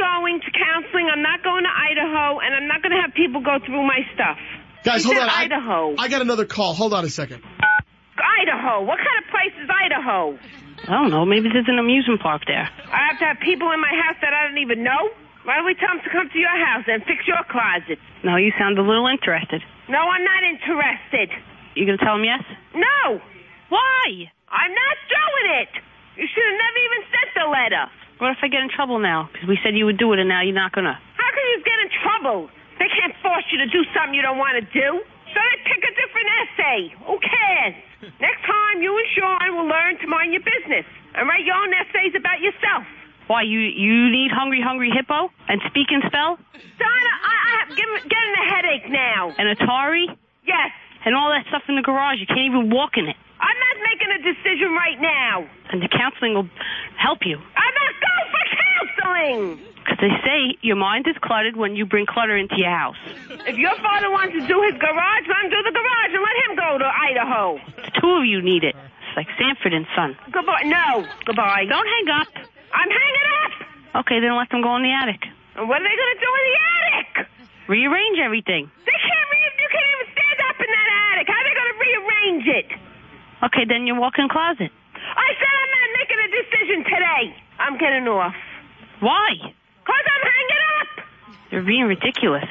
going to counseling. I'm not going to Idaho, and I'm not going to have people go through my stuff. Guys, hold on. Idaho. I got another call. Hold on a second. Idaho. What kind of place is Idaho? I don't know. Maybe there's an amusement park there. I have to have people in my house that I don't even know? Why don't we tell them to come to your house and fix your closet? No, you sound a little interested. No, I'm not interested. You gonna tell them yes? No. Why? I'm not doing it. You should have never even sent the letter. What if I get in trouble now? Because we said you would do it and now you're not gonna. How can you get in trouble? They can't force you to do something you don't want to do. So they pick a different essay. Who cares? Next time, you and Sean will learn to mind your business and write your own essays about yourself. Why, you need Hungry Hippo and Speak and Spell? Donna, I'm getting a headache now. And Atari? Yes. And all that stuff in the garage. You can't even walk in it. I'm not making a decision right now. And the counseling will help you. I'm not going for counseling. Because they say your mind is cluttered when you bring clutter into your house. If your father wants to do his garage, let him do the garage and let him go to Idaho. The two of you need it. It's like Sanford and Son. Goodbye. No. Goodbye. Don't hang up. I'm hanging up. Okay, then let them go in the attic. And what are they going to do in the attic? Rearrange everything. You can't even stand up in that attic. How are they going to rearrange it? Okay, then your walk-in closet. I said I'm not making a decision today. I'm getting off. Why? Because I'm hanging up. You're being ridiculous.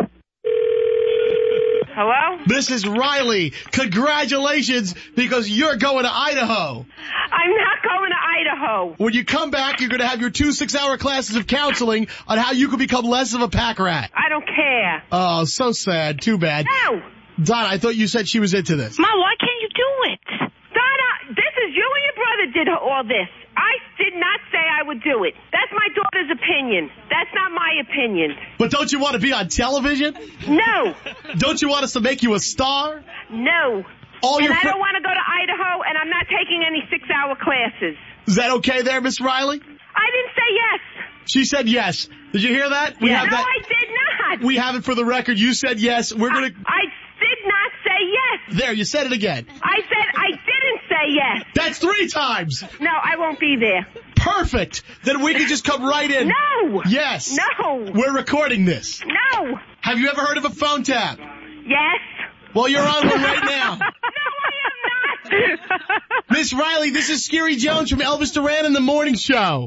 Hello? Mrs. Riley, congratulations, because you're going to Idaho. I'm not going to Idaho. When you come back, you're going to have your 2 6-hour classes of counseling on how you can become less of a pack rat. I don't care. Oh, so sad. Too bad. No. Donna, I thought you said she was into this. Mom, why can't you do it? Donna, this is you and your brother did all this. I did not say I would do it. That's my daughter's opinion. That's not my opinion. But don't you want to be on television? No. Don't you want us to make you a star? No. And I don't want to go to Idaho, and I'm not taking any 6-hour classes. Is that okay there, Miss Riley? I didn't say yes. She said yes. Did you hear that? No, I did not. We have it for the record. You said yes. I did not say yes. There, you said it again. I said I didn't say yes. That's 3 times. No, I won't be there. Perfect. Then we can just come right in. No. Yes. No. We're recording this. No. Have you ever heard of a phone tap? Yes. Well, you're on one right now. No, I am not. Miss Riley, this is Scary Jones from Elvis Duran and the Morning Show. Oh,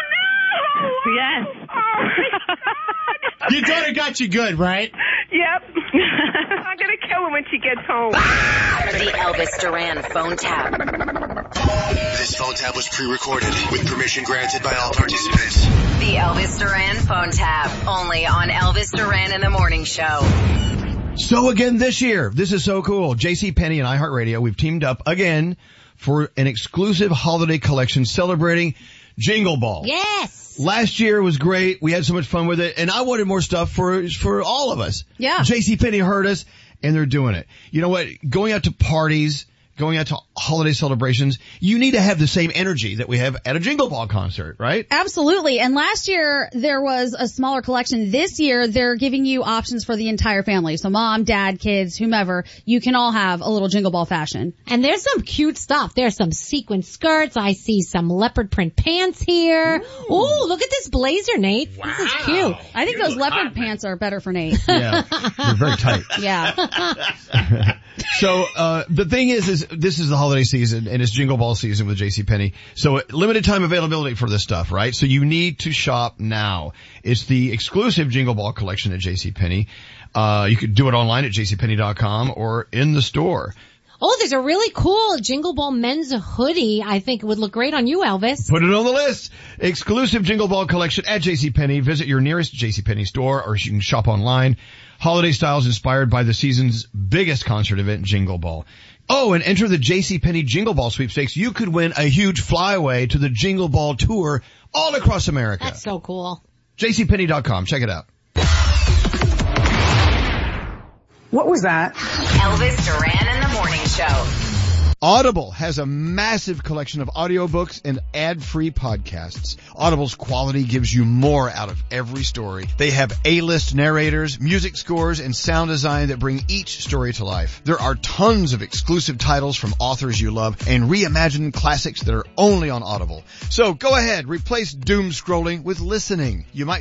no. Yes. Oh, my God. Your daughter got you good, right? Yep. I'm going to kill her when she gets home. The Elvis Duran phone tap. This phone tap was pre-recorded with permission granted by all participants. The Elvis Duran phone tap. Only on Elvis Duran in the Morning Show. So again this year, this is so cool. JCPenney and iHeartRadio, we've teamed up again for an exclusive holiday collection celebrating Jingle Ball. Yes. Last year was great. We had so much fun with it, and I wanted more stuff for all of us. Yeah. JCPenney heard us, and they're doing it. You know what? Going out to parties, going out to holiday celebrations, you need to have the same energy that we have at a Jingle Ball concert, right? Absolutely. And last year there was a smaller collection. This year they're giving you options for the entire family. So mom, dad, kids, whomever, you can all have a little Jingle Ball fashion. And there's some cute stuff. There's some sequin skirts. I see some leopard print pants here. Ooh, look at this blazer, Nate. Wow. This is cute. I think those leopard pants are better for Nate. Yeah. They're very tight. Yeah. So, the thing is this is the holiday season and it's Jingle Ball season with JCPenney. So limited time availability for this stuff, right? So you need to shop now. It's the exclusive Jingle Ball collection at JCPenney. You could do it online at jcpenney.com or in the store. Oh, there's a really cool Jingle Ball men's hoodie. I think it would look great on you, Elvis. Put it on the list. Exclusive Jingle Ball collection at JCPenney. Visit your nearest JCPenney store or you can shop online. Holiday styles inspired by the season's biggest concert event, Jingle Ball. Oh, and enter the JCPenney Jingle Ball sweepstakes. You could win a huge flyaway to the Jingle Ball tour all across America. That's so cool. JCPenney.com. Check it out. What was that? Elvis Duran in the Morning Show. Audible has a massive collection of audiobooks and ad-free podcasts. Audible's quality gives you more out of every story. They have A-list narrators, music scores, and sound design that bring each story to life. There are tons of exclusive titles from authors you love and reimagined classics that are only on Audible. So go ahead, replace doom scrolling with listening. You might